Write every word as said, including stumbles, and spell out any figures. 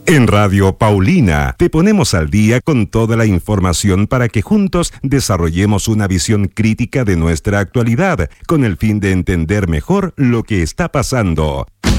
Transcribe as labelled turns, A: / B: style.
A: En Radio Paulina te ponemos al día con toda la información para que juntos desarrollemos una visión crítica de nuestra actualidad con el fin de entender mejor lo que está pasando.